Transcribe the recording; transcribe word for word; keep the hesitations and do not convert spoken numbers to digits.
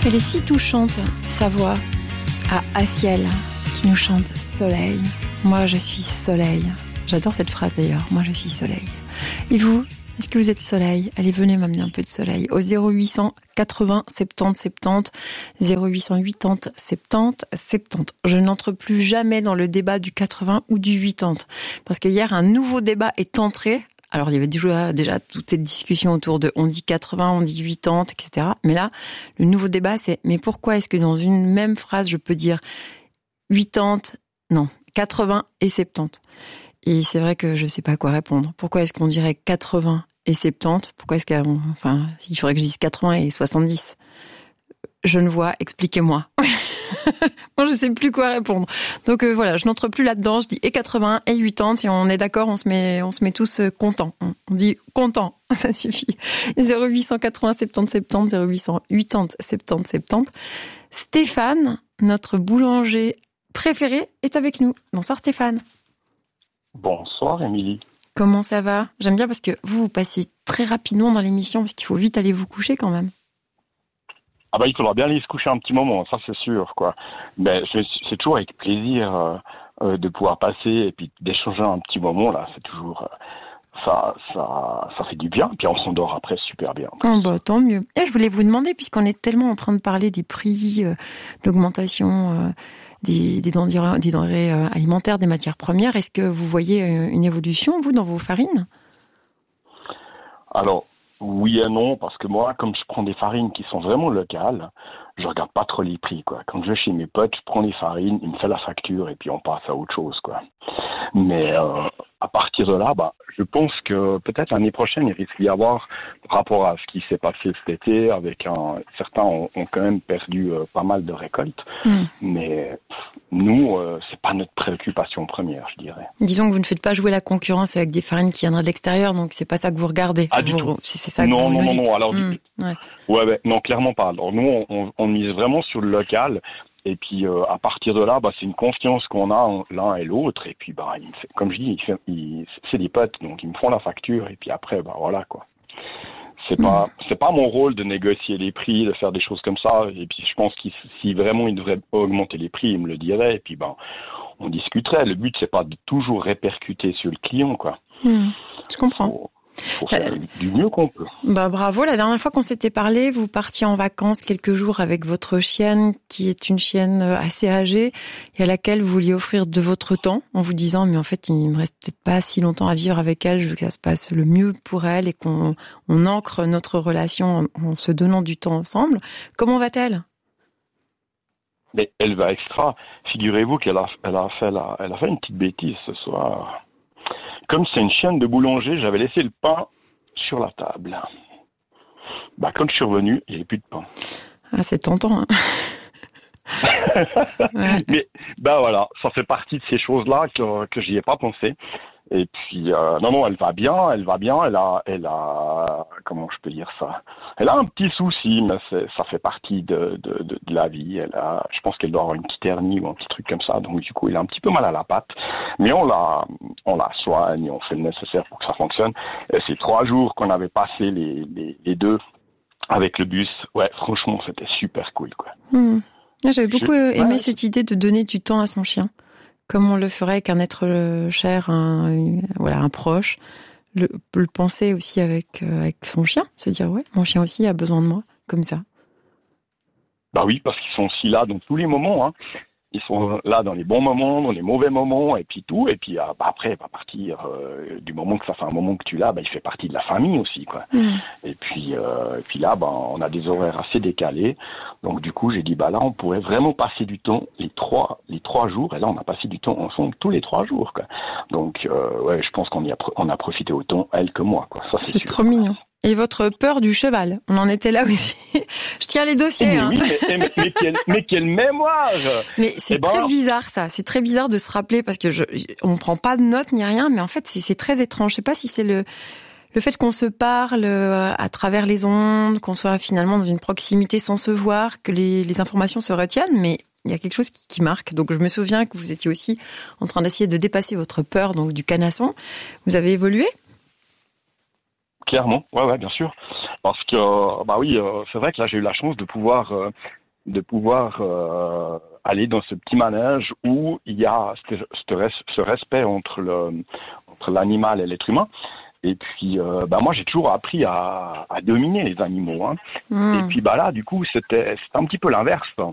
Elle est si touchante, sa voix, à Aciel, qui nous chante Soleil. Moi, je suis Soleil. J'adore cette phrase d'ailleurs. Moi, je suis Soleil. Et vous, est-ce que vous êtes Soleil ? Allez, venez m'amener un peu de soleil. Au zéro huit cent quatre-vingts soixante-dix soixante-dix, zéro huit cent quatre-vingts soixante-dix soixante-dix. Je n'entre plus jamais dans le débat du quatre-vingts ou du quatre-vingts. Parce que hier, un nouveau débat est entré. Alors, il y avait déjà, déjà toute cette discussion autour de on dit quatre-vingts, on dit quatre-vingts, et cetera. Mais là, le nouveau débat, c'est mais pourquoi est-ce que dans une même phrase, je peux dire quatre-vingts, non, quatre-vingts et soixante-dix. Et c'est vrai que je sais pas quoi répondre. Pourquoi est-ce qu'on dirait quatre-vingts et soixante-dix ? Pourquoi est-ce qu'il enfin, il faudrait que je dise quatre-vingts et soixante-dix ? Je ne vois, expliquez-moi. Moi, je sais plus quoi répondre. Donc euh, voilà, je n'entre plus là-dedans. Je dis et quatre-vingts et quatre-vingts et on est d'accord, on se met, on se met tous contents. On dit content, ça suffit. zéro huit cent quatre-vingts soixante-dix soixante-dix, zéro huit cent quatre-vingts soixante-dix soixante-dix. Stéphane, notre boulanger préféré, est avec nous. Bonsoir Stéphane. Bonsoir Émilie. Comment ça va ? J'aime bien parce que vous, vous passez très rapidement dans l'émission parce qu'il faut vite aller vous coucher quand même. Ah bah il faudra bien aller se coucher un petit moment, ça c'est sûr quoi. Mais c'est, c'est toujours avec plaisir euh, euh, de pouvoir passer et puis d'échanger un petit moment là, c'est toujours euh, ça ça ça fait du bien puis on s'endort après super bien. Oh bah tant mieux. Et je voulais vous demander puisqu'on est tellement en train de parler des prix, euh, l'augmentation euh, des des denrées, des denrées euh, alimentaires, des matières premières, est-ce que vous voyez une évolution vous dans vos farines ? Alors oui et non, parce que moi, comme je prends des farines qui sont vraiment locales, je regarde pas trop les prix, quoi. Quand je vais chez mes potes, je prends les farines, ils me font la facture et puis on passe à autre chose, quoi. Mais euh, à partir de là, bah, je pense que peut-être l'année prochaine, il risque d'y avoir, par rapport à ce qui s'est passé cet été, avec un, certains ont, ont quand même perdu euh, pas mal de récoltes, mmh. mais nous, euh, c'est pas notre préoccupation première, je dirais. Disons que vous ne faites pas jouer la concurrence avec des farines qui viendraient de l'extérieur, donc c'est pas ça que vous regardez. Ah, du vous, tout. C'est ça non, que vous non, non, dites. non, alors, mmh, du... ouais. Ouais, ouais, non, clairement pas. Alors nous, on, on mise vraiment sur le local. Et puis euh, à partir de là, bah c'est une confiance qu'on a en l'un et l'autre. Et puis bah, il me fait, comme je dis, il fait, il, c'est des potes, donc ils me font la facture. Et puis après, bah voilà quoi. C'est mmh. pas, c'est pas mon rôle de négocier les prix, de faire des choses comme ça. Et puis je pense que si vraiment ils devraient augmenter les prix, ils me le diraient. Et puis bah on discuterait. Le but c'est pas de toujours répercuter sur le client quoi. Mmh. Je comprends. Faut, faut faire euh, du mieux qu'on peut. Bah bravo, la dernière fois qu'on s'était parlé, vous partiez en vacances quelques jours avec votre chienne, qui est une chienne assez âgée, et à laquelle vous vouliez offrir de votre temps, en vous disant, mais en fait, il me reste peut-être pas si longtemps à vivre avec elle, je veux que ça se passe le mieux pour elle, et qu'on on ancre notre relation en, en se donnant du temps ensemble. Comment va-t-elle ? Mais elle va extra. Figurez-vous qu'elle a, elle a fait la, elle a fait une petite bêtise ce soir. Comme c'est une chienne de boulanger, j'avais laissé le pain sur la table. Bah, quand je suis revenu, il n'y avait plus de pain. Ah, c'est tentant, hein. Ouais. Mais, bah voilà, ça fait partie de ces choses-là que, que j'y ai pas pensé. Et puis, euh, non, non, elle va bien, elle va bien, elle a, elle a, comment je peux dire ça? Elle a un petit souci, mais c'est, ça fait partie de, de, de, de la vie. Elle a, je pense qu'elle doit avoir une petite hernie ou un petit truc comme ça. Donc, du coup, elle a un petit peu mal à la patte. Mais on la, on la soigne, on fait le nécessaire pour que ça fonctionne. Et ces trois jours qu'on avait passé les, les, les deux avec le bus, ouais, franchement, c'était super cool, quoi. Mmh. J'avais beaucoup Je, aimé ouais. cette idée de donner du temps à son chien. Comme on le ferait avec un être cher, un, une, voilà, un proche, le, le penser aussi avec, euh, avec son chien, se dire ouais, mon chien aussi a besoin de moi, comme ça. Bah oui, parce qu'ils sont aussi là dans tous les moments, hein. Ils sont là dans les bons moments, dans les mauvais moments, et puis tout. Et puis bah, après, à partir euh, du moment que ça fait un moment que tu l'as, bah, il fait partie de la famille aussi, quoi. Mmh. Et puis, euh, et puis là, bah, on a des horaires assez décalés. Donc du coup, j'ai dit bah là, on pourrait vraiment passer du temps les trois, les trois jours. Et là, on a passé du temps ensemble tous les trois jours, quoi. Donc euh, ouais, je pense qu'on y a, on a profité autant elle que moi, quoi. Ça, c'est, c'est sûr, trop mignon. Et votre peur du cheval, on en était là aussi. Je tiens les dossiers. Mais hein. oui, mais, mais, mais, quelle, mais quelle mémoire. Mais c'est eh ben, très bizarre ça. C'est très bizarre de se rappeler parce que je, on prend pas de notes ni rien, mais en fait c'est, c'est très étrange. Je sais pas si c'est le le fait qu'on se parle à travers les ondes, qu'on soit finalement dans une proximité sans se voir, que les, les informations se retiennent, mais il y a quelque chose qui, qui marque. Donc je me souviens que vous étiez aussi en train d'essayer de dépasser votre peur donc du canasson. Vous avez évolué ? Clairement, ouais, ouais, bien sûr. parce que bah oui, euh, c'est vrai que là j'ai eu la chance de pouvoir euh, de pouvoir euh, aller dans ce petit manège où il y a ce, ce, ce respect entre le entre l'animal et l'être humain. Et puis, euh, bah moi, j'ai toujours appris à, à dominer les animaux. Hein. Mmh. Et puis, bah là, du coup, c'était, c'était un petit peu l'inverse. Hein.